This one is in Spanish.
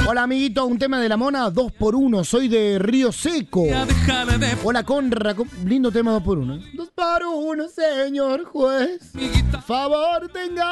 Hola, amiguito, un tema de la mona, 2x1, soy de Río Seco. Hola, Conra, lindo tema 2x1. 2x1, señor juez. Favor, tenga